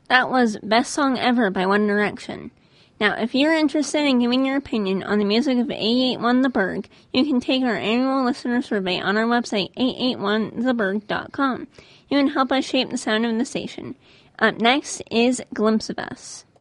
That was Best Song Ever by One Direction. Now, if you're interested in giving your opinion on the music of 881 The Berg, you can take our annual listener survey on our website, 881theberg.com. You can help us shape the sound of the station. Up next is Glimpse of Us.